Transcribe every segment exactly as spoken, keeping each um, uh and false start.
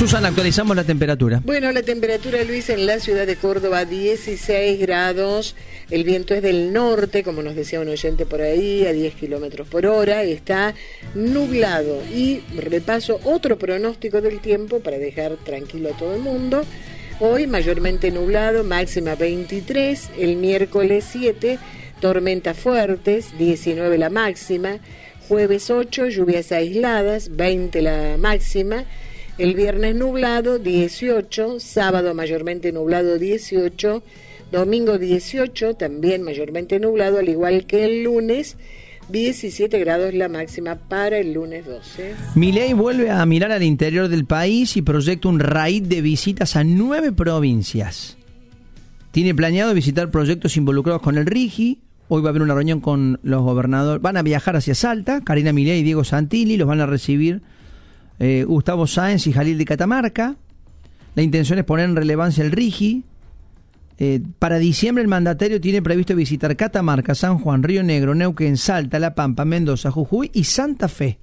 Susana, actualizamos la temperatura. Bueno, la temperatura, Luis, en la ciudad de Córdoba, dieciséis grados. El viento es del norte, como nos decía un oyente por ahí, a diez kilómetros por hora. Está nublado. Y repaso otro pronóstico del tiempo para dejar tranquilo a todo el mundo. Hoy mayormente nublado, máxima veintitrés. El miércoles siete, tormentas fuertes, diecinueve la máxima. Jueves ocho, lluvias aisladas, veinte la máxima. El viernes nublado, dieciocho, sábado mayormente nublado, dieciocho, domingo dieciocho, también mayormente nublado, al igual que el lunes, diecisiete grados la máxima para el lunes doce. Milei vuelve a mirar al interior del país y proyecta un raid de visitas a nueve provincias. Tiene planeado visitar proyectos involucrados con el RIGI. Hoy va a haber una reunión con los gobernadores. Van a viajar hacia Salta, Karina Milei y Diego Santilli, los van a recibir Eh, Gustavo Sáenz y Jalil de Catamarca. La intención es poner en relevancia el RIGI. Eh, para diciembre el mandatario tiene previsto visitar Catamarca, San Juan, Río Negro, Neuquén, Salta, La Pampa, Mendoza, Jujuy y Santa Fe.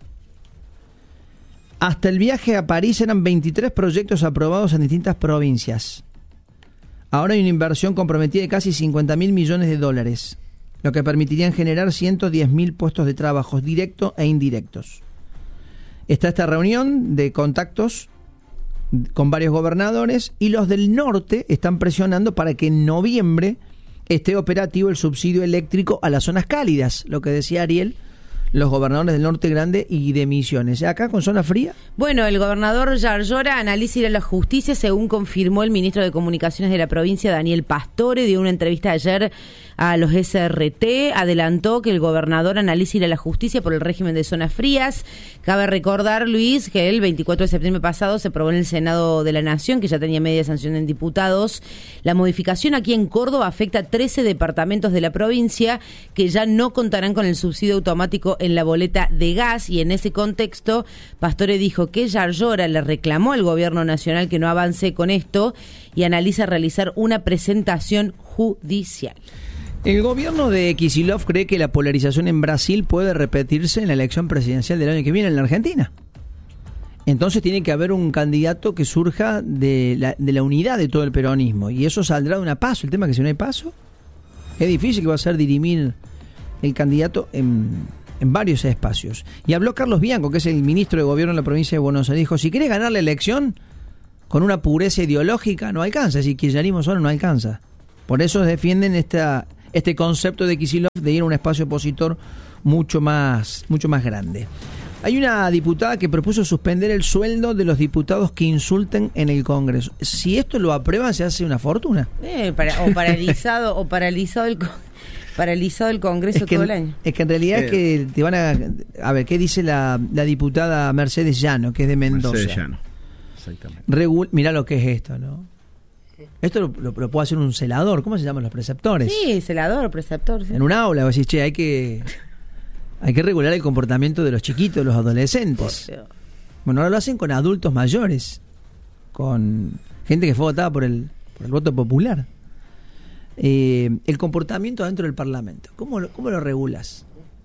Hasta el viaje a París eran veintitrés proyectos aprobados en distintas provincias. Ahora hay una inversión comprometida de casi cincuenta mil millones de dólares, lo que permitirían generar ciento diez mil puestos de trabajo directos e indirectos. Está esta reunión de contactos con varios gobernadores y los del norte están presionando para que en noviembre esté operativo el subsidio eléctrico a las zonas cálidas, lo que decía Ariel, los gobernadores del norte grande y de Misiones. ¿Acá con zona fría? Bueno, el gobernador Yarlora analiza ir a la justicia, según confirmó el ministro de Comunicaciones de la provincia, Daniel Pastore, dio una entrevista ayer a los S R T, adelantó que el gobernador analiza ir a la justicia por el régimen de zonas frías. Cabe recordar, Luis, que el veinticuatro de septiembre pasado se aprobó en el Senado de la Nación, que ya tenía media sanción en diputados. La modificación aquí en Córdoba afecta a trece departamentos de la provincia que ya no contarán con el subsidio automático en la boleta de gas, y en ese contexto Pastore dijo que Yarlora le reclamó al gobierno nacional que no avance con esto y analiza realizar una presentación judicial. El gobierno de Kicillof cree que la polarización en Brasil puede repetirse en la elección presidencial del año que viene en la Argentina. Entonces tiene que haber un candidato que surja de la, de la unidad de todo el peronismo, y eso saldrá de una paso. El tema es que si no hay paso, es difícil que va a ser dirimir el candidato en, en varios espacios. Y habló Carlos Bianco, que es el ministro de Gobierno de la provincia de Buenos Aires, dijo, si querés ganar la elección con una pureza ideológica no alcanza, si kirchnerismo solo no alcanza. Por eso defienden esta este concepto de Kicillof de ir a un espacio opositor mucho más, mucho más grande. Hay una diputada que propuso suspender el sueldo de los diputados que insulten en el Congreso. Si esto lo aprueban, se hace una fortuna. Eh, para, o paralizado o paralizado el paralizado el Congreso es que, todo el año. Es que en realidad eh. es que te van a... A ver, ¿qué dice la, la diputada Mercedes Llano, que es de Mendoza? Mercedes Llano, exactamente. Regul- Mirá lo que es esto, ¿no? Esto lo, lo, lo puede hacer un celador. ¿Cómo se llaman los preceptores? Sí, celador, preceptor. Sí. En un aula, vos decís, che, hay que hay que regular el comportamiento de los chiquitos, de los adolescentes. Bueno, ahora lo hacen con adultos mayores, con gente que fue votada por el, por el voto popular. Eh, el comportamiento dentro del Parlamento, ¿cómo lo, cómo lo regulas?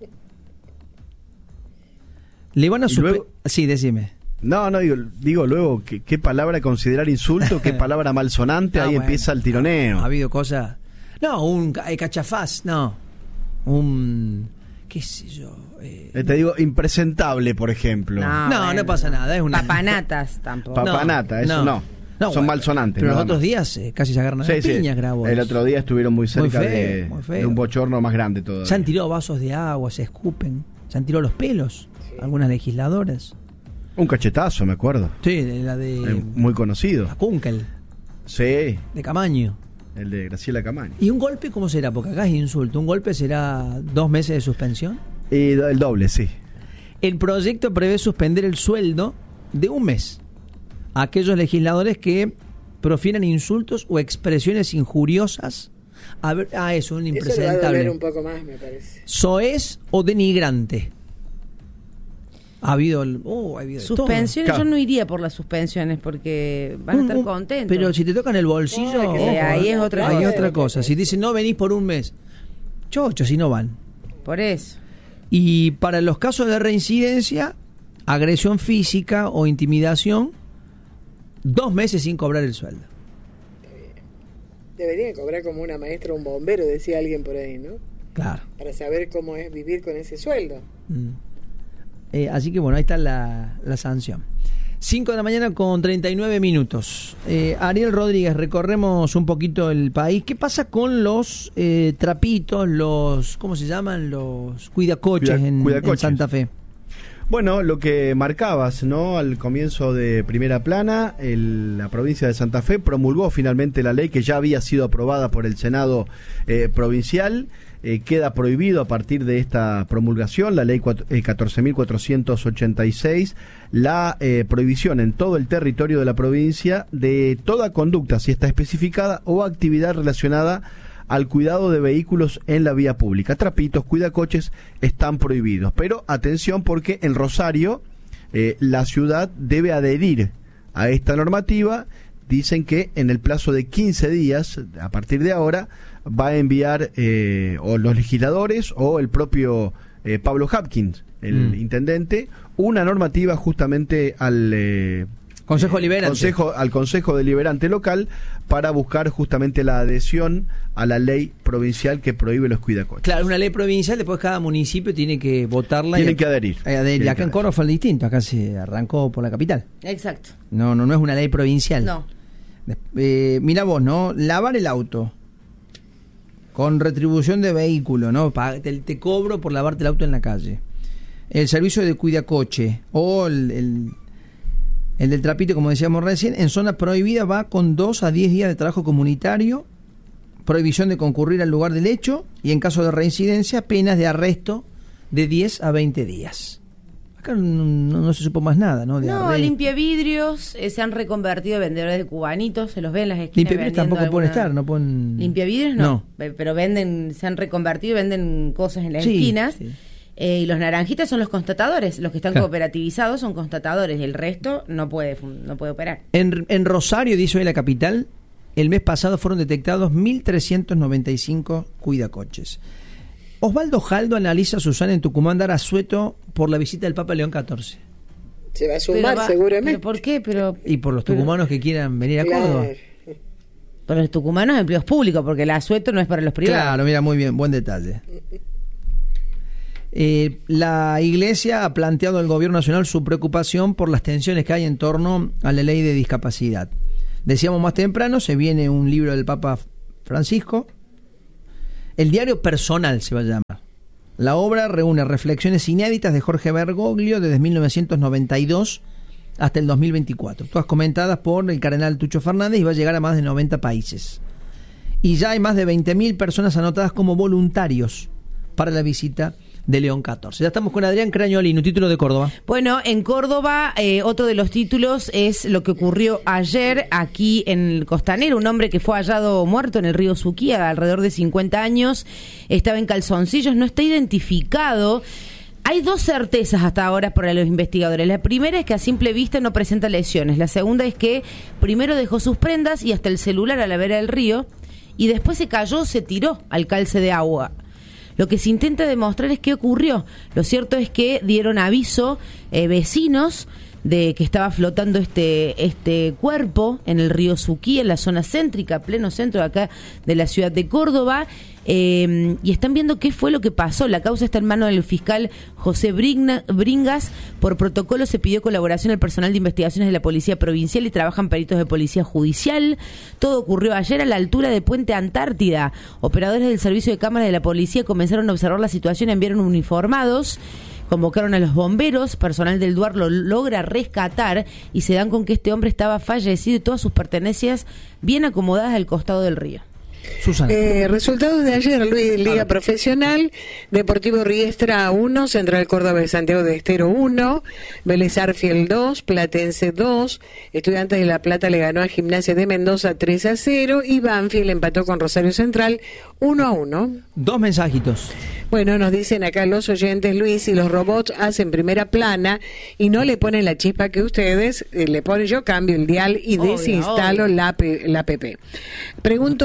Le van a suspe- luego... Sí, decime. No, no, digo, digo luego, ¿qué, qué palabra considerar insulto? ¿Qué palabra malsonante? No, ahí bueno, empieza el tironeo. Ha habido cosas... No, un eh, cachafaz, no. Un... qué sé yo... Eh, eh, te digo, impresentable, por ejemplo. No, no, bueno, no pasa nada. Es una... Papanatas tampoco. Papanata, eso no. no. no Son bueno, malsonantes. Pero los otros días eh, casi se agarran a sí, las sí. piñas, grabó. El otro día estuvieron muy cerca muy feo, de, muy feo. de un bochorno más grande todavía. Se han tirado vasos de agua, se escupen. Se han tirado los pelos. Sí. Algunas legisladoras. Un cachetazo, me acuerdo. Sí, de la de... Eh, muy conocido. La Kunkel. Sí. De Camaño. El de Graciela Camaño. ¿Y un golpe cómo será? Porque acá es insulto. ¿Un golpe será dos meses de suspensión? Y el doble, sí. El proyecto prevé suspender el sueldo de un mes a aquellos legisladores que profieran insultos o expresiones injuriosas. A ver, ah, eso, un impresentable. Eso le va a doler un poco más, me parece. Soez o denigrante. Ha habido, oh, ha habido suspensiones. todo. Yo no iría por las suspensiones porque van a estar un, contentos. Pero si te tocan el bolsillo, oh, ojo, ahí es otra ahí cosa. otra cosa. Si dicen no venís por un mes, chocho, si no van. Por eso. Y para los casos de reincidencia, agresión física o intimidación, Dos meses sin cobrar el sueldo. Deberían cobrar como una maestra o un bombero, decía alguien por ahí, ¿no? Claro. Para saber cómo es vivir con ese sueldo. Mm. Eh, así que bueno, ahí está la, la sanción. cinco de la mañana con treinta y nueve minutos. Eh, Ariel Rodríguez, recorremos un poquito el país. ¿Qué pasa con los eh, trapitos, los, ¿cómo se llaman? Los cuidacoches, Cuida, en, cuidacoches en Santa Fe. Bueno, lo que marcabas, ¿no? Al comienzo de Primera Plana, el, la provincia de Santa Fe promulgó finalmente la ley que ya había sido aprobada por el Senado eh, provincial. Eh, queda prohibido a partir de esta promulgación, la ley eh, catorce mil cuatrocientos ochenta y seis, la eh, prohibición en todo el territorio de la provincia de toda conducta, si está especificada, o actividad relacionada al cuidado de vehículos en la vía pública. Trapitos, cuidacoches están prohibidos. Pero atención, porque en Rosario eh, la ciudad debe adherir a esta normativa. Dicen que en el plazo de quince días, a partir de ahora, va a enviar eh, o los legisladores o el propio eh, Pablo Hapkins, el mm. intendente, una normativa justamente al eh, Consejo Deliberante. Consejo, al Consejo Deliberante local, para buscar justamente la adhesión a la ley provincial que prohíbe los cuidacoches. Claro, una ley provincial, después cada municipio tiene que votarla. Tienen y, que adherir. Eh, adherir. Tienen Acá que en Córdoba fue distinto, acá se arrancó por la capital. Exacto. No, no, no es una ley provincial. No. Eh, mira vos, ¿no? Lavar el auto con retribución de vehículo, ¿no? Te, te cobro por lavarte el auto en la calle. El servicio de cuidacoche o el, el, el del trapito, como decíamos recién, en zona prohibida va con dos a diez días de trabajo comunitario, prohibición de concurrir al lugar del hecho y en caso de reincidencia, penas de arresto de diez a veinte días. Acá no, no, no se supo más nada, ¿no? De no, arresto. limpia vidrios, eh, se han reconvertido en vendedores de cubanitos, se los ven en las esquinas. Limpia vidrios tampoco alguna... pueden estar, no pueden... Limpia vidrios no, no, pero venden, se han reconvertido y venden cosas en las sí, esquinas. Sí. Eh, y los naranjitas son los constatadores, los que están claro. cooperativizados son constatadores, el resto no puede no puede operar. En, en Rosario, dice hoy la capital, el mes pasado fueron detectados mil trescientos noventa y cinco cuidacoches. Osvaldo Jaldo analiza, Susana, en Tucumán dar asueto por la visita del Papa León catorce. Se va a sumar va, seguramente. ¿Pero por qué? Pero, y por los tucumanos pero, que quieran venir a claro. Córdoba. Por los tucumanos empleos públicos, porque el asueto no es para los privados. Claro, mira, muy bien, buen detalle. Eh, la Iglesia ha planteado al Gobierno Nacional su preocupación por las tensiones que hay en torno a la ley de discapacidad. Decíamos más temprano, se viene un libro del Papa Francisco, el diario personal se va a llamar. La obra reúne reflexiones inéditas de Jorge Bergoglio desde mil novecientos noventa y dos hasta el dos mil veinticuatro, todas comentadas por el cardenal Tucho Fernández, y va a llegar a más de noventa países. Y ya hay más de veinte mil personas anotadas como voluntarios para la visita de León catorce. Ya estamos con Adrián Crañolino, título de Córdoba. Bueno, en Córdoba, eh, otro de los títulos es lo que ocurrió ayer aquí en el Costanero. Un hombre que fue hallado muerto en el río Suquía, alrededor de cincuenta años, estaba en calzoncillos, no está identificado. Hay dos certezas hasta ahora para los investigadores. La primera es que a simple vista no presenta lesiones. La segunda es que primero dejó sus prendas y hasta el celular a la vera del río, y después se cayó, se tiró al calce de agua. Lo que se intenta demostrar es qué ocurrió. Lo cierto es que dieron aviso eh, vecinos de que estaba flotando este este cuerpo en el río Suquía, en la zona céntrica, pleno centro de acá de la ciudad de Córdoba, eh, y están viendo qué fue lo que pasó. La causa está en manos del fiscal José Brigna, Bringas. Por protocolo se pidió colaboración al personal de investigaciones de la Policía Provincial y trabajan peritos de Policía Judicial. Todo ocurrió ayer a la altura de Puente Antártida. Operadores del servicio de cámaras de la policía comenzaron a observar la situación, enviaron uniformados, convocaron a los bomberos, personal del DUAR lo logra rescatar y se dan con que este hombre estaba fallecido y todas sus pertenencias bien acomodadas al costado del río. Susana. Eh, resultados de ayer, Luis, Liga Profesional, Deportivo Riestra uno, Central Córdoba de Santiago de Estero uno, Vélez Arfiel dos, Platense dos, Estudiantes de La Plata le ganó a Gimnasia de Mendoza tres a cero y Banfield empató con Rosario Central uno a uno. Dos mensajitos. Bueno, nos dicen acá los oyentes, Luis, si los robots hacen primera plana y no le ponen la chispa que ustedes, eh, le ponen, yo cambio el dial y obvio, desinstalo obvio. la, la app. Pregunto, ¿por qué en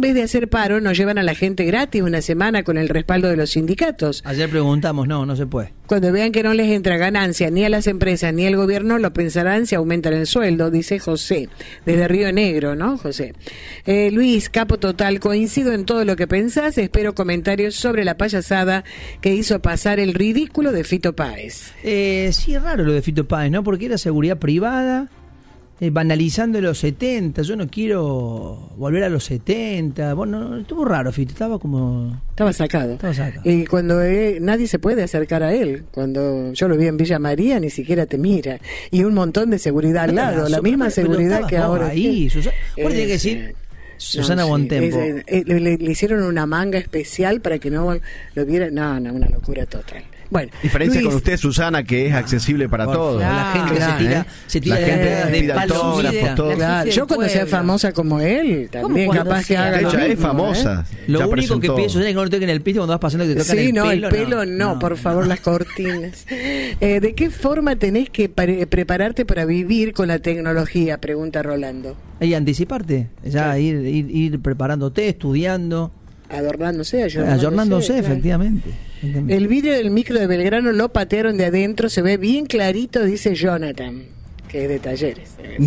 vez de hacer paro, nos llevan a la gente gratis una semana con el respaldo de los sindicatos. Ayer preguntamos, no, no se puede. Cuando vean que no les entra ganancia ni a las empresas ni al gobierno, lo pensarán si aumentan el sueldo, dice José, desde Río Negro, ¿no, José? Eh, Luis, capo total, coincido en todo lo que pensás, espero comentarios sobre la payasada que hizo pasar el ridículo de Fito Páez. Eh, sí, es raro lo de Fito Páez, ¿no? Porque era seguridad privada, eh, banalizando los setenta, yo no quiero volver a los setenta, bueno, estuvo raro Fito, estaba como... Estaba sacado. Estaba sacado. Y cuando eh, nadie se puede acercar a él, cuando yo lo vi en Villa María, ni siquiera te mira. Y un montón de seguridad al lado, la misma seguridad que ahora... Ahí, Susana, vos tenés que decir... Susana no, Bontempo. Sí, es, es, le, le hicieron una manga especial para que no lo viera. No, no, una locura total. Bueno, diferencia Luis, con usted, Susana, que es accesible para por todos. Claro, la gente claro, se tira, ¿eh? se tira la gente de pide palos. autógrafos, todo. Claro, yo cuando sea famosa como él, también capaz que haga De lo hecho, mismo, es famosa. ¿eh? Lo Ya único presentó. que pide Susana es que no lo toquen el piso cuando vas pasando que te tocan Sí, el no, pelo. el pelo no, no, por favor, las cortinas. Eh, ¿De qué forma tenés que pre- prepararte para vivir con la tecnología? Pregunta Rolando. Y anticiparte, ya Claro. ir, ir, ir preparándote, estudiando, Adornándose, ayornándose. ayornándose, claro. efectivamente. efectivamente. El vidrio del micro de Belgrano lo patearon de adentro, se ve bien clarito, dice Jonathan, que es de Talleres.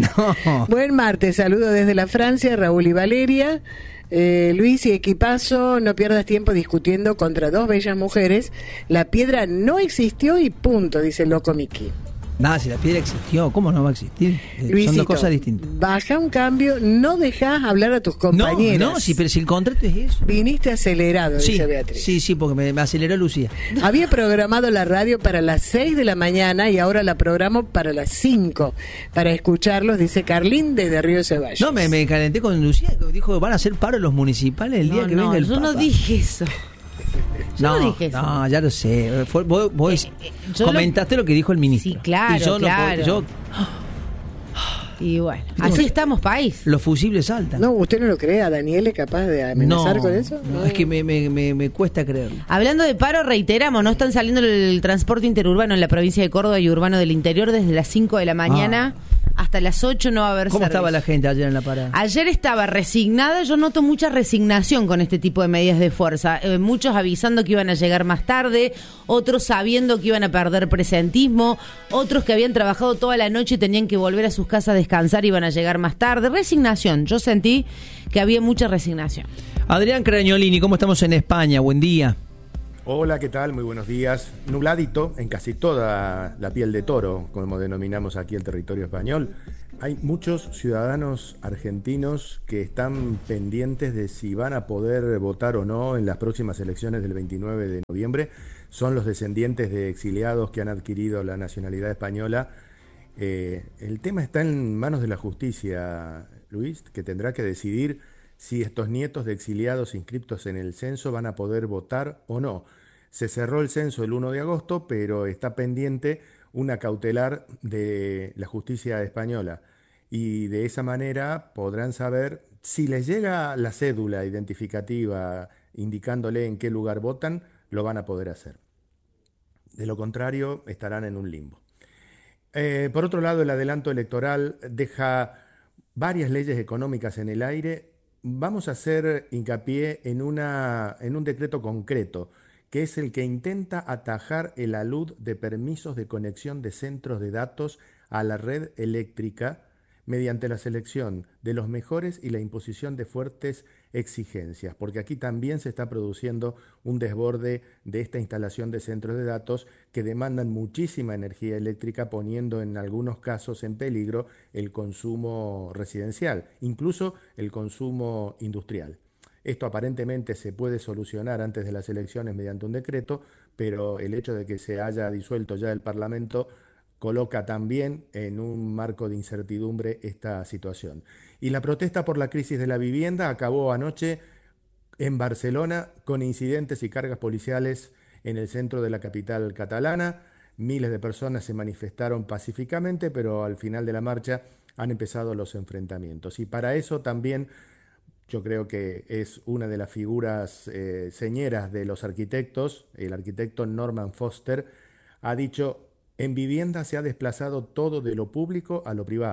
No. Buen martes, saludo desde la Francia, Raúl y Valeria. Eh, Luis y equipazo, no pierdas tiempo discutiendo contra dos bellas mujeres. La piedra no existió y punto, dice el loco Miki. Nada, si la piedra existió, ¿cómo no va a existir? Eh, Luisito, Son dos cosas distintas. baja un cambio, no dejás hablar a tus compañeras. No, no, sí, pero si el contrato es eso. Viniste acelerado, Sí, dice Beatriz. sí, sí, porque me, me aceleró Lucía. Había programado la radio para las seis de la mañana y ahora la programo para las cinco. Para escucharlos, dice Carlín desde Río Ceballos. No, me, me calenté con Lucía, que dijo van a hacer paro los municipales el día No, que no, venga el yo Papa. no dije eso. Yo no, No, dije eso. no, ya lo sé. Fue- vos vos Eh, eh, yo comentaste lo... que dijo el ministro. Sí, claro, Y yo no claro. puedo- yo, Y bueno, así estamos, país. los fusibles saltan. No, ¿usted no lo cree? ¿A Daniel es capaz de amenazar No, con eso? no, es que me, me, me, me cuesta creerlo. Hablando de paro, reiteramos, no están saliendo el transporte interurbano en la provincia de Córdoba y urbano del interior desde las cinco de la mañana hasta las ocho no va a haber ¿Cómo servicio. estaba la gente ayer en la parada? Ayer estaba resignada, yo noto mucha resignación con este tipo de medidas de fuerza. Eh, muchos avisando que iban a llegar más tarde, otros sabiendo que iban a perder presentismo, otros que habían trabajado toda la noche y tenían que volver a sus casas a descansar y iban a llegar más tarde. Resignación, yo sentí que había mucha resignación. Adrián Crañolini, ¿cómo estamos en España? Buen día. Hola, ¿qué tal? Muy buenos días. Nubladito en casi toda la piel de toro, como denominamos aquí el territorio español. Hay muchos ciudadanos argentinos que están pendientes de si van a poder votar o no en las próximas elecciones del veintinueve de noviembre. Son los descendientes de exiliados que han adquirido la nacionalidad española. Eh, el tema está en manos de la justicia, Luis, que tendrá que decidir si estos nietos de exiliados inscriptos en el censo van a poder votar o no. Se cerró el censo el uno de agosto, pero está pendiente una cautelar de la justicia española. Y de esa manera podrán saber si les llega la cédula identificativa indicándole en qué lugar votan, lo van a poder hacer. De lo contrario, estarán en un limbo. Eh, por otro lado, el adelanto electoral deja varias leyes económicas en el aire. Vamos a hacer hincapié en, una, en un decreto concreto, que es el que intenta atajar el alud de permisos de conexión de centros de datos a la red eléctrica mediante la selección de los mejores y la imposición de fuertes exigencias, porque aquí también se está produciendo un desborde de esta instalación de centros de datos que demandan muchísima energía eléctrica, poniendo en algunos casos en peligro el consumo residencial, incluso el consumo industrial. Esto aparentemente se puede solucionar antes de las elecciones mediante un decreto, pero el hecho de que se haya disuelto ya el Parlamento coloca también en un marco de incertidumbre esta situación. Y la protesta por la crisis de la vivienda acabó anoche en Barcelona con incidentes y cargas policiales en el centro de la capital catalana. Miles de personas se manifestaron pacíficamente, pero al final de la marcha han empezado los enfrentamientos. Y para eso también yo creo que es una de las figuras eh, señeras de los arquitectos. El arquitecto Norman Foster ha dicho: en vivienda se ha desplazado todo de lo público a lo privado.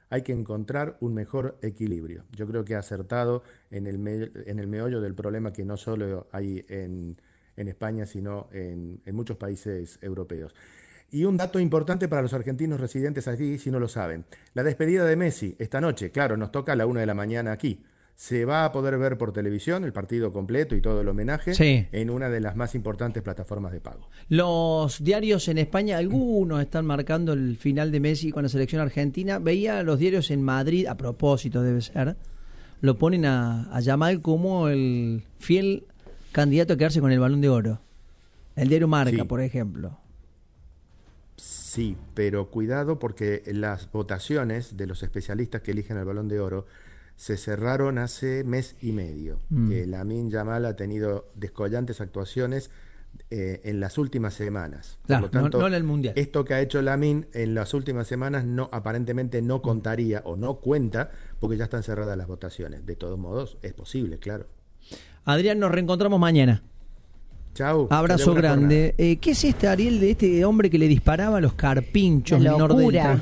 hay que encontrar un mejor equilibrio. Yo creo que ha acertado en el, me, en el meollo del problema que no solo hay en, en España, sino en, en muchos países europeos. Y un dato importante para los argentinos residentes aquí, si no lo saben. La despedida de Messi esta noche, claro, nos toca a la una de la mañana aquí. Se va a poder ver por televisión el partido completo y todo el homenaje sí. en una de las más importantes plataformas de pago. Los diarios en España, algunos están marcando el final de Messi con la selección argentina. Veía los diarios en Madrid, a propósito debe ser, lo ponen a, a Yamal como el fiel candidato a quedarse con el Balón de Oro. El diario Marca, sí. por ejemplo. Sí, pero cuidado porque las votaciones de los especialistas que eligen el Balón de Oro se cerraron hace mes y medio. Mm. Eh, Lamine Yamal ha tenido descollantes actuaciones eh, en las últimas semanas. Claro, Por lo tanto, no, no en el Mundial. Esto que ha hecho Lamine en las últimas semanas no aparentemente no contaría o no cuenta porque ya están cerradas las votaciones. De todos modos, es posible, claro. Adrián, nos reencontramos mañana. Chau. Abrazo grande. Eh, ¿Qué es este, Ariel, de este hombre que le disparaba a los carpinchos en Nordelta?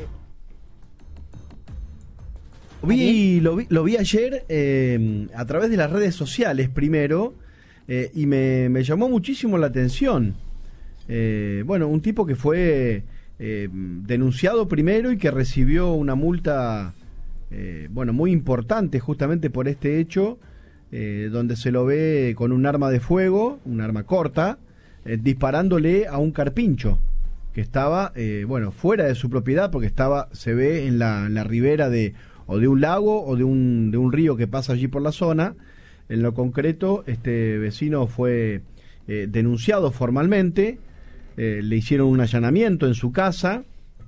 Vi, lo, vi, lo vi ayer eh, a través de las redes sociales primero eh, y me, me llamó muchísimo la atención. Eh, bueno, un tipo que fue eh, denunciado primero y que recibió una multa eh, bueno, muy importante justamente por este hecho, eh, donde se lo ve con un arma de fuego, un arma corta, eh, disparándole a un carpincho que estaba eh, bueno, fuera de su propiedad porque estaba, se ve en la, en la ribera de o de un lago o de un de un río que pasa allí por la zona. En lo concreto, este vecino fue eh, denunciado formalmente, eh, le hicieron un allanamiento en su casa.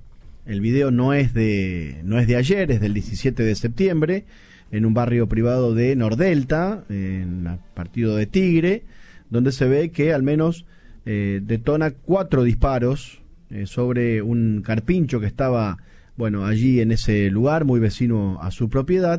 El video no es de no es de ayer, es del diecisiete de septiembre, en un barrio privado de Nordelta, en el partido de Tigre, donde se ve que al menos eh, detona cuatro disparos eh, sobre un carpincho que estaba bueno, allí en ese lugar, muy vecino a su propiedad,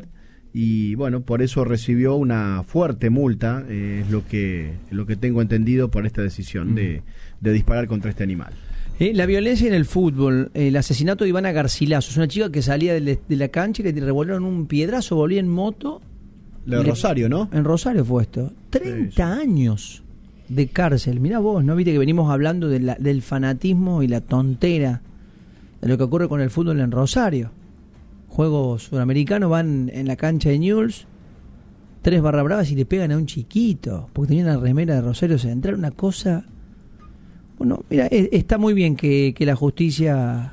y bueno, por eso recibió una fuerte multa, eh, es lo que lo que tengo entendido por esta decisión mm. de, de disparar contra este animal. Eh, la violencia en el fútbol, el asesinato de Ivana Garcilaso, es una chica que salía de, de la cancha y le revolvieron un piedrazo, volvía en moto. La de Rosario, ¿no? En Rosario fue esto. treinta sí, sí. años de cárcel, mirá vos, ¿no? Viste que venimos hablando de la, del fanatismo y la tontera de lo que ocurre con el fútbol en Rosario. Juegos sudamericanos, van en la cancha de Newell's, tres barra bravas y le pegan a un chiquito, porque tenía una remera de Rosario Central, una cosa... Bueno, mira, está muy bien que, que la justicia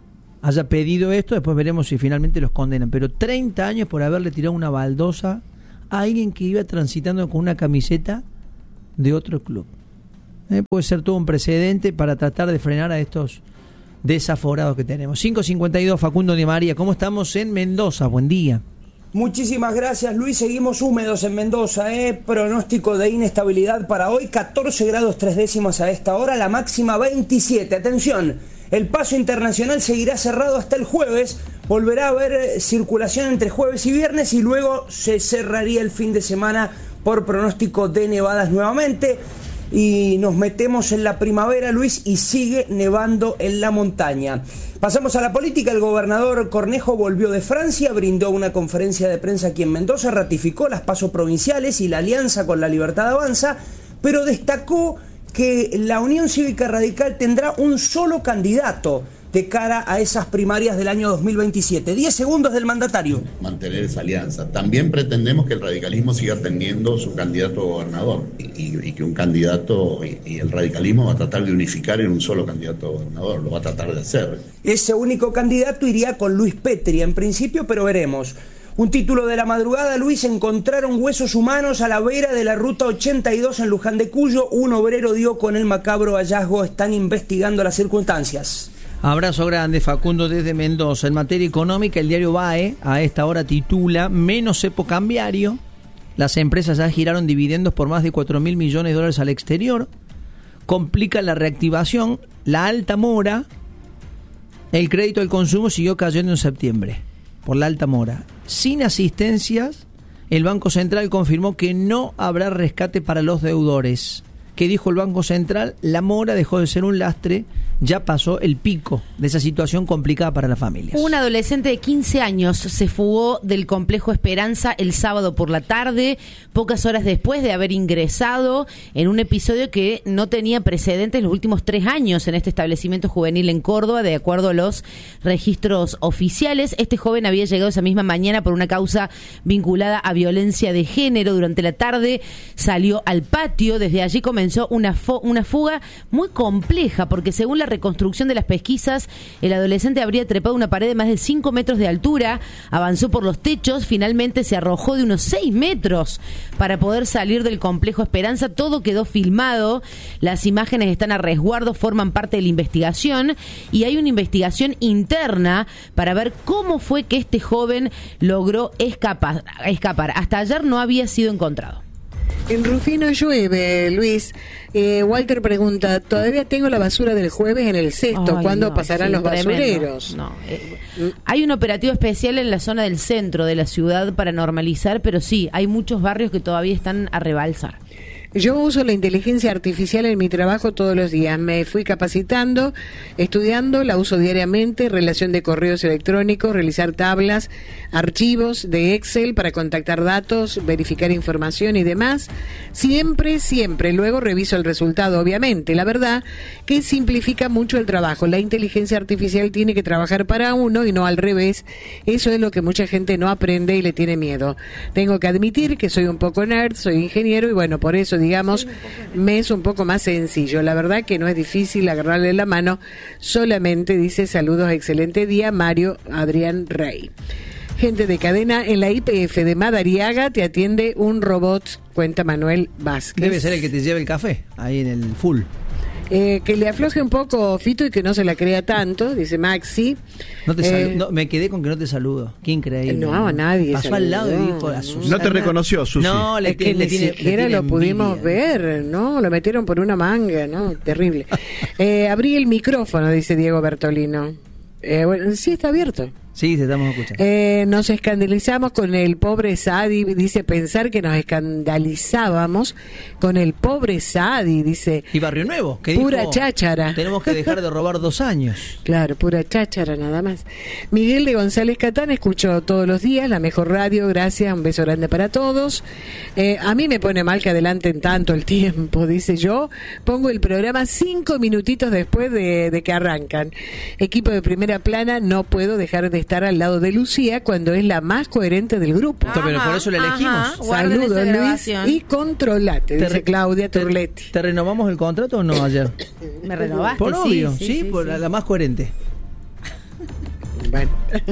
haya pedido esto, después veremos si finalmente los condenan, pero treinta años por haberle tirado una baldosa a alguien que iba transitando con una camiseta de otro club. Eh, puede ser todo un precedente para tratar de frenar a estos desaforados que tenemos. cinco cincuenta y dos, Facundo de María, ¿cómo estamos en Mendoza? Buen día. Muchísimas gracias, Luis. Seguimos húmedos en Mendoza, ¿eh? Pronóstico de inestabilidad para hoy, catorce grados tres décimas a esta hora, la máxima veintisiete. Atención, el paso internacional seguirá cerrado hasta el jueves, volverá a haber circulación entre jueves y viernes y luego se cerraría el fin de semana por pronóstico de nevadas nuevamente. Y nos metemos en la primavera, Luis, y sigue nevando en la montaña. Pasamos a la política. El gobernador Cornejo volvió de Francia, brindó una conferencia de prensa aquí en Mendoza, ratificó las pasos provinciales y la alianza con La Libertad Avanza, pero destacó que la Unión Cívica Radical tendrá un solo candidato de cara a esas primarias del año dos mil veintisiete. Diez segundos del mandatario. Mantener esa alianza. También pretendemos que el radicalismo siga teniendo su candidato a gobernador y, y, y que un candidato, y, y el radicalismo va a tratar de unificar en un solo candidato a gobernador, lo va a tratar de hacer. Ese único candidato iría con Luis Petri en principio, pero veremos. Un título de la madrugada, Luis: encontraron huesos humanos a la vera de la ruta ochenta y dos en Luján de Cuyo. Un obrero dio con el macabro hallazgo, están investigando las circunstancias. Abrazo grande, Facundo, desde Mendoza. En materia económica, el diario B A E a esta hora titula: menos cepo cambiario. Las empresas ya giraron dividendos por más de cuatro mil millones de dólares al exterior. Complica la reactivación. La alta mora. El crédito al consumo siguió cayendo en septiembre por la alta mora. Sin asistencias, el Banco Central confirmó que no habrá rescate para los deudores. que dijo el Banco Central, la mora dejó de ser un lastre, ya pasó el pico de esa situación complicada para las familias. Un adolescente de quince años se fugó del complejo Esperanza el sábado por la tarde, pocas horas después de haber ingresado en un episodio que no tenía precedentes los últimos tres años en este establecimiento juvenil en Córdoba, de acuerdo a los registros oficiales. Este joven había llegado esa misma mañana por una causa vinculada a violencia de género. Durante la tarde salió al patio, desde allí comenzó una, fo- una fuga muy compleja, porque según la reconstrucción de las pesquisas, el adolescente habría trepado una pared de más de cinco metros de altura, avanzó por los techos, finalmente se arrojó de unos seis metros para poder salir del complejo Esperanza. Todo quedó filmado, las imágenes están a resguardo, forman parte de la investigación, y hay una investigación interna para ver cómo fue que este joven logró escapar. escapar. Hasta ayer no había sido encontrado. En Rufino llueve, Luis. Eh, Walter pregunta, todavía tengo la basura del jueves en el cesto, Ay, ¿cuándo no, pasarán sí, los tremendo. basureros? No, eh, hay un operativo especial en la zona del centro de la ciudad para normalizar, pero sí, hay muchos barrios que todavía están a rebalsar. Yo uso la inteligencia artificial en mi trabajo todos los días. Me fui capacitando, estudiando, la uso diariamente, relación de correos electrónicos, realizar tablas, archivos de Excel para contactar datos, verificar información y demás. Siempre, siempre. Luego reviso el resultado, obviamente. La verdad que simplifica mucho el trabajo. La inteligencia artificial tiene que trabajar para uno y no al revés. Eso es lo que mucha gente no aprende y le tiene miedo. Tengo que admitir que soy un poco nerd, soy ingeniero y bueno, por eso digamos, me es un poco más sencillo. La verdad que no es difícil agarrarle la mano, solamente dice saludos, excelente día, Mario Adrián Rey. Gente de cadena, en la I P F de Madariaga te atiende un robot, cuenta Manuel Vázquez. Debe ser el que te lleve el café, ahí en el full. Eh, que le afloje un poco, Fito, y que no se la crea tanto, dice Maxi. No te Eh, salu- no, me quedé con que no te saludo. Qué increíble. No, nadie Pasó saludó. al lado y dijo a Susana. No te reconoció, Susi. No, le, Es que tiene- le ni tiene, le siquiera tiene lo pudimos envidia. ver, ¿no? Lo metieron por una manga, ¿no? Terrible. Eh, abrí el micrófono, dice Diego Bertolino. Eh, bueno, sí, está abierto. Sí, te estamos escuchando. Eh, nos escandalizamos con el pobre Sadi, dice, pensar que nos escandalizábamos con el pobre Sadi, dice. Y Barrio Nuevo, que Pura dijo, cháchara. tenemos que dejar de robar dos años. Claro, pura cháchara nada más. Miguel de González Catán, escucho todos los días, la mejor radio, gracias, un beso grande para todos. Eh, a mí me pone mal que adelanten tanto el tiempo, dice yo. Pongo el programa cinco minutitos después de, de que arrancan. Equipo de primera plana, no puedo dejar de estar al lado de Lucía cuando es la más coherente del grupo. Ajá, pero por eso la elegimos. ajá. Guarden Saludos, esa Luis, grabación. y controlate, dice re- Claudia te- Turletti. ¿Te renovamos el contrato o no ayer? Me renovaste, Por sí, obvio, sí, sí, sí, por sí. La, la más coherente. Bueno.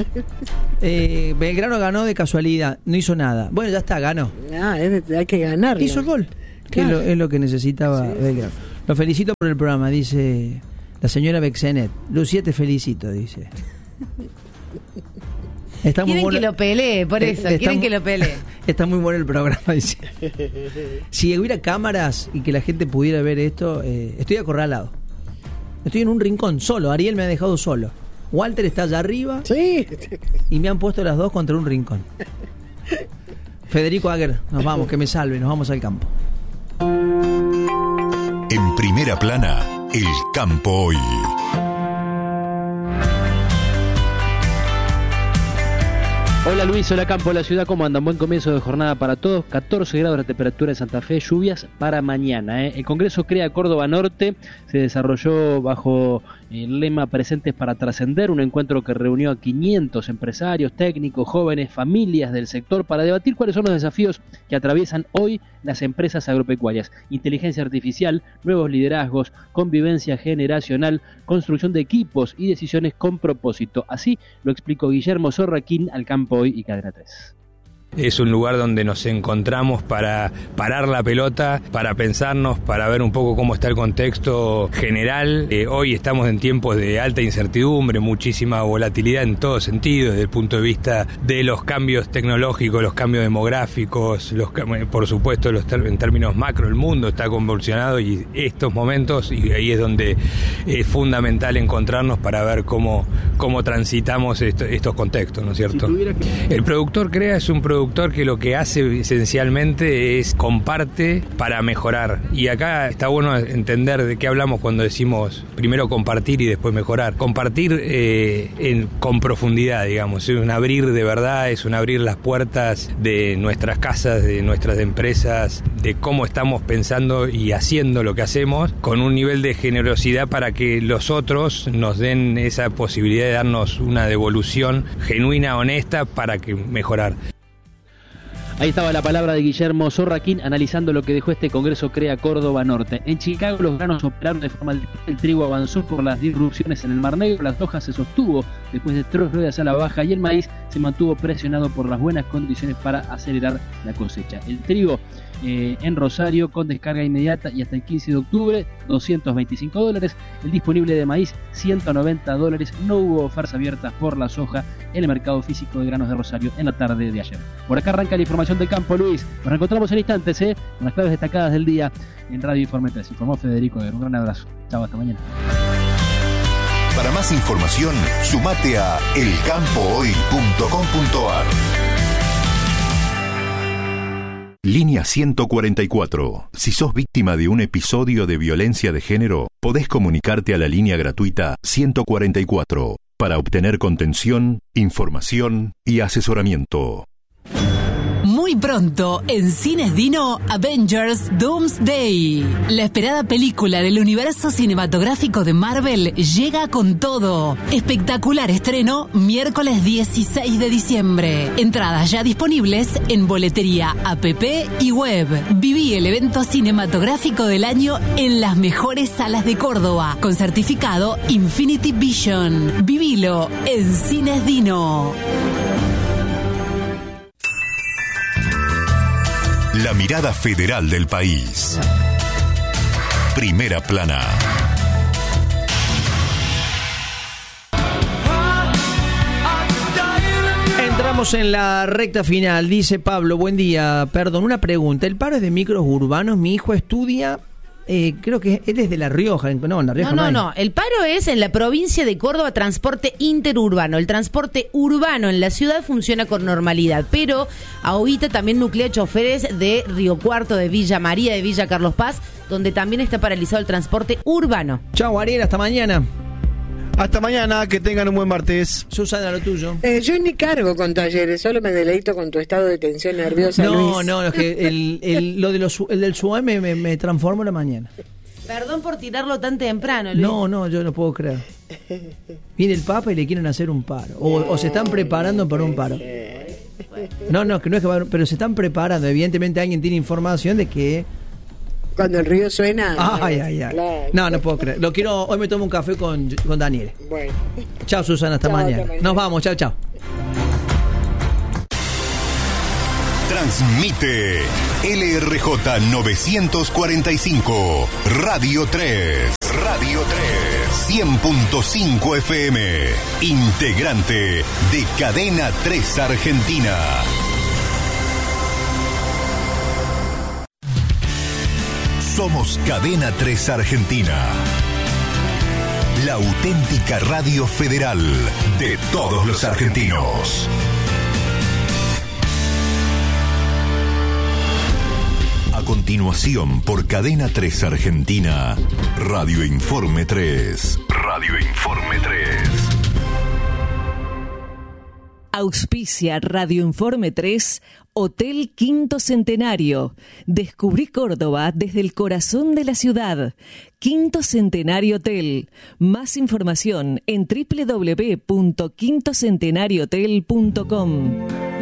Eh, Belgrano ganó de casualidad, no hizo nada. Bueno, ya está, ganó. Ah, es de- hay que ganarlo. Hizo el gol, que es, Claro. lo, es lo que necesitaba Sí, Belgrano. Lo felicito por el programa, dice la señora Bexenet. Lucía, te felicito, dice. Está muy Quieren bueno. que lo pelee, por Eh, eso, está quieren mu- que lo pelee. Está muy bueno el programa, dice. Si hubiera cámaras y que la gente pudiera ver esto, eh, estoy acorralado. Estoy en un rincón solo. Ariel me ha dejado solo. Walter está allá arriba Sí. y me han puesto las dos contra un rincón. Federico Aguer, nos vamos, que me salve, nos vamos al campo. En primera plana, el campo hoy. Hola Luis, hola Campo de la Ciudad, ¿cómo andan? Buen comienzo de jornada para todos, catorce grados la temperatura en Santa Fe, lluvias para mañana. ¿eh? El Congreso Crea Córdoba Norte se desarrolló bajo el lema Presentes para Trascender, un encuentro que reunió a quinientos empresarios, técnicos, jóvenes, familias del sector para debatir cuáles son los desafíos que atraviesan hoy las empresas agropecuarias. Inteligencia artificial, nuevos liderazgos, convivencia generacional, construcción de equipos y decisiones con propósito. Así lo explicó Guillermo Sorraquín al Campo Hoy y Cadena tres. Es un lugar donde nos encontramos para parar la pelota, para pensarnos, para ver un poco cómo está el contexto general. Eh, hoy estamos en tiempos de alta incertidumbre, muchísima volatilidad en todo sentido, desde el punto de vista de los cambios tecnológicos, los cambios demográficos, los, por supuesto los ter- en términos macro, el mundo está convulsionado y estos momentos, y ahí es donde es fundamental encontrarnos para ver cómo, cómo transitamos esto, estos contextos, ¿no es cierto? Si tuviera que- El productor CREA es un productor productor que lo que hace esencialmente es comparte para mejorar. Y acá está bueno entender de qué hablamos cuando decimos primero compartir y después mejorar. Compartir eh, en, con profundidad, digamos, es un abrir de verdad, es un abrir las puertas de nuestras casas, de nuestras empresas, de cómo estamos pensando y haciendo lo que hacemos, con un nivel de generosidad para que los otros nos den esa posibilidad de darnos una devolución genuina, honesta, para que mejorar. Ahí estaba la palabra de Guillermo Zorraquín analizando lo que dejó este Congreso Crea Córdoba Norte. En Chicago los granos operaron de forma distinta, el trigo avanzó por las disrupciones en el Mar Negro, la soja se sostuvo después de tres ruedas a la baja y el maíz se mantuvo presionado por las buenas condiciones para acelerar la cosecha. El trigo eh, en Rosario con descarga inmediata y hasta el quince de octubre doscientos veinticinco dólares, el disponible de maíz ciento noventa dólares, no hubo ofertas abiertas por la soja en el mercado físico de granos de Rosario en la tarde de ayer. Por acá arranca la información del campo, Luis. Nos reencontramos en instantes, ¿eh? Con las claves destacadas del día en Radio Informe tres. Informó Federico Guerrero. Un gran abrazo. Chao, hasta mañana. Para más información, sumate a el campo hoy punto com punto a r. Línea ciento cuarenta y cuatro. Si sos víctima de un episodio de violencia de género, podés comunicarte a la línea gratuita ciento cuarenta y cuatro para obtener contención, información y asesoramiento. Muy pronto, en Cines Dino, Avengers Doomsday. La esperada película del universo cinematográfico de Marvel llega con todo. Espectacular estreno, miércoles dieciséis de diciembre. Entradas ya disponibles en boletería, app y web. Viví el evento cinematográfico del año en las mejores salas de Córdoba, con certificado Infinity Vision. Vivilo en Cines Dino. La mirada federal del país. Primera plana. Entramos en la recta final. Dice Pablo, buen día. Perdón, una pregunta. ¿El paro es de micros urbanos? Mi hijo estudia... Eh, creo que él es de La Rioja. No, en La Rioja no, no, no, no. El paro es en la provincia de Córdoba, transporte interurbano. El transporte urbano en la ciudad funciona con normalidad, pero ahorita también nuclea choferes de Río Cuarto, de Villa María, de Villa Carlos Paz, donde también está paralizado el transporte urbano. Chau, Ariel, hasta mañana. Hasta mañana, que tengan un buen martes. Susana, lo tuyo. Eh, yo ni cargo con talleres, solo me deleito con tu estado de tensión nerviosa, No, Luis. no, es que el, el, lo de los, el del SUAE me, me, me transformó en la mañana. Perdón por tirarlo tan temprano, Luis. No, no, yo no puedo creer. Viene el Papa y le quieren hacer un paro. O, o se están preparando para un paro. No, no, que no es que va a haber, pero se están preparando. Evidentemente alguien tiene información de que... Cuando el río suena... Ay, ay, ay. Claro. No, no puedo creer. Lo quiero... Hoy me tomo un café con, con Daniel. Bueno. Chao, Susana, hasta, Chao, mañana. hasta mañana. Nos vamos, chao, chao. Transmite L R J novecientos cuarenta y cinco, Radio tres. Radio tres. cien punto cinco F M. Integrante de Cadena tres Argentina. Somos Cadena tres Argentina. La auténtica radio federal de todos los argentinos. A continuación, por Cadena tres Argentina, Radio Informe tres. Radio Informe tres. Auspicia Radio Informe tres, Hotel Quinto Centenario. Descubrí Córdoba desde el corazón de la ciudad. Quinto Centenario Hotel. Más información en doble u doble u doble u punto quinto centenario hotel punto com.